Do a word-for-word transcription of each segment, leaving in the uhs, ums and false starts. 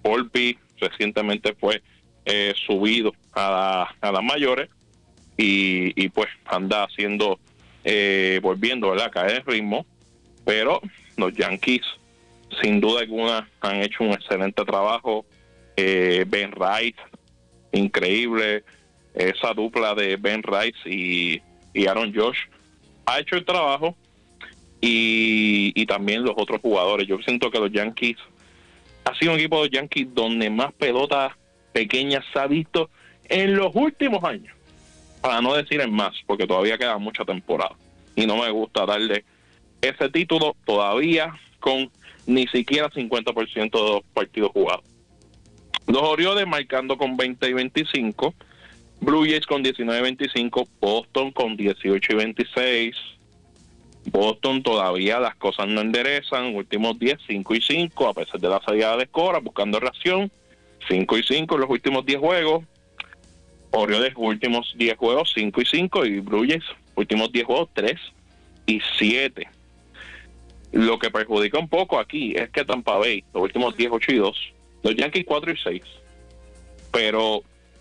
Volpi recientemente fue eh, subido a, la, a las mayores y, y pues anda haciendo, eh, volviendo, ¿verdad?, a caer el ritmo, pero los Yankees sin duda alguna han hecho un excelente trabajo. eh, Ben Wright, increíble, esa dupla de Ben Wright y, y Aaron Josh ha hecho el trabajo, y, y también los otros jugadores. Yo siento que los Yankees ha sido un equipo de los Yankees donde más pelotas pequeñas se ha visto en los últimos años, para no decir en más, porque todavía queda mucha temporada y no me gusta darle ese título todavía con ni siquiera cincuenta por ciento de los partidos jugados. Los Orioles marcando con veinte y veinticinco, Blue Jays con diecinueve y veinticinco, Boston con dieciocho y veintiséis. Boston todavía las cosas no enderezan, últimos diez, cinco y cinco, a pesar de la salida de Cora, buscando reacción, cinco y cinco en los últimos diez juegos. Orioles últimos diez juegos, cinco y cinco, y Blue Jays últimos diez juegos, tres y siete. Lo que perjudica un poco aquí es que Tampa Bay, los últimos diez, ocho y dos, los Yankees cuatro y seis, pero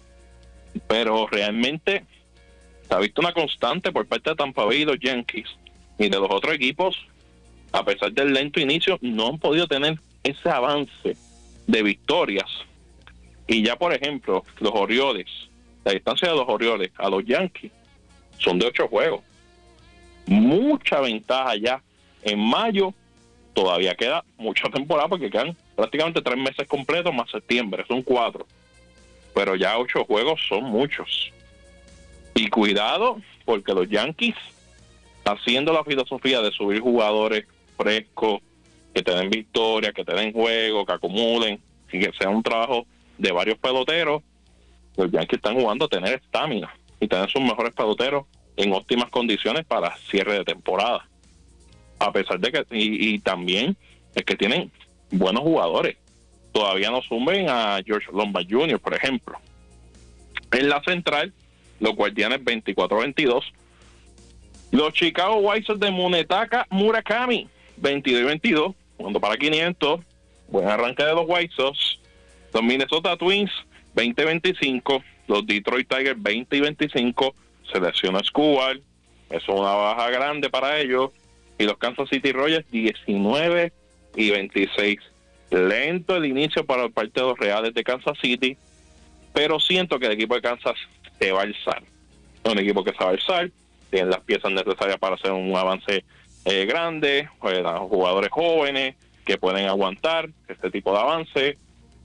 pero realmente se ha visto una constante por parte de Tampa Bay y los Yankees, y de los otros equipos, a pesar del lento inicio, no han podido tener ese avance de victorias. Y ya, por ejemplo, los Orioles, la distancia de los Orioles a los Yankees son de ocho juegos. Mucha ventaja ya. En mayo todavía queda mucha temporada, porque quedan prácticamente tres meses completos más septiembre, son cuatro. Pero ya ocho juegos son muchos. Y cuidado, porque los Yankees, haciendo la filosofía de subir jugadores frescos, que te den victoria, que te den juego, que acumulen, y que sea un trabajo de varios peloteros, los Yankees están jugando a tener estamina y tener sus mejores peloteros en óptimas condiciones para cierre de temporada. A pesar de que, y, y también es que tienen buenos jugadores. Todavía no suben a George Lombard junior, por ejemplo. En la central, los Guardianes veinticuatro a veintidós. Los Chicago White Sox de Munetaka Murakami, veintidós y veintidós, jugando para quinientos. Buen arranque de los White Sox. Los Minnesota Twins, veinte y veinticinco. Los Detroit Tigers, veinte y veinticinco. Se lesionó Escobar. Eso es una baja grande para ellos. Y los Kansas City Royals, diecinueve y veintiséis. Lento el inicio para el partido de los Reales de Kansas City, pero siento que el equipo de Kansas se va a alzar. Es un equipo que se va a alzar, tienen las piezas necesarias para hacer un avance eh, grande, juegan jugadores jóvenes que pueden aguantar este tipo de avance.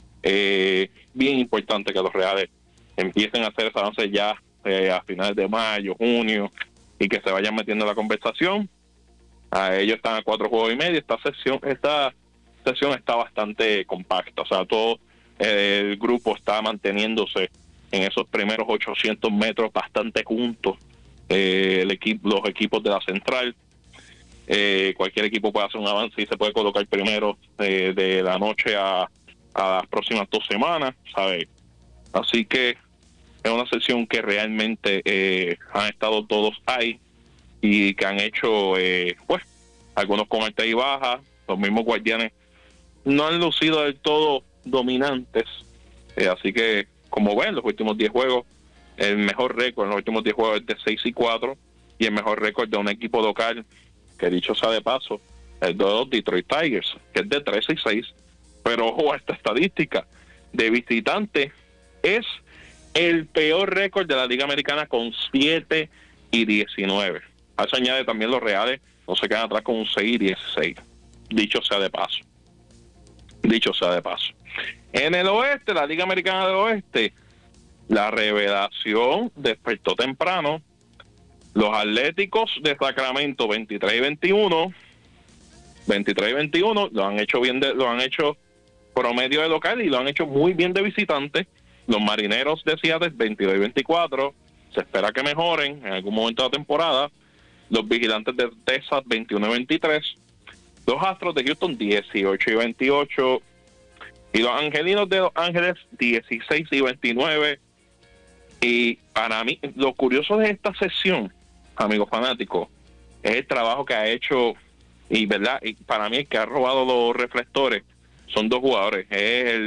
Eh, bien importante que los Reales empiecen a hacer ese avance ya eh, a finales de mayo, junio, y que se vayan metiendo en la conversación. A ellos están a cuatro juegos y medio. Esta sesión, esta sesión está bastante compacta, o sea, todo eh, el grupo está manteniéndose en esos primeros ochocientos metros bastante juntos. Eh, el equipo, los equipos de la central, eh, cualquier equipo puede hacer un avance y se puede colocar primero eh, de la noche a, a las próximas dos semanas, ¿sabes? Así que es una sesión que realmente eh, han estado todos ahí y que han hecho, eh, pues, algunos con alta y baja. Los mismos Guardianes no han lucido del todo dominantes, eh, así que, como ven, los últimos diez juegos, el mejor récord en los últimos diez juegos es de seis y cuatro, y el mejor récord de un equipo local, que dicho sea de paso, el de los Detroit Tigers, que es de trece y seis. Pero ojo a esta estadística, de visitante es el peor récord de la Liga Americana, con siete y diecinueve. A eso añade también los Reales, no se quedan atrás con un seis y dieciséis. Dicho sea de paso. Dicho sea de paso. En el oeste, la Liga Americana del Oeste, la revelación despertó temprano. Los Atléticos de Sacramento, veintitrés y veintiuno. veintitrés y veintiuno, lo han hecho bien, de, lo han hecho promedio de local y lo han hecho muy bien de visitante. Los Marineros de Seattle, veintidós y veinticuatro. Se espera que mejoren en algún momento de la temporada. Los Vigilantes de Texas, veintiuno y veintitrés. Los Astros de Houston, dieciocho y veintiocho. Y los Angelinos de Los Ángeles, dieciséis y veintinueve. Y para mí, lo curioso de esta sesión, amigos fanáticos, es el trabajo que ha hecho, y verdad, y para mí el que ha robado los reflectores son dos jugadores. Es el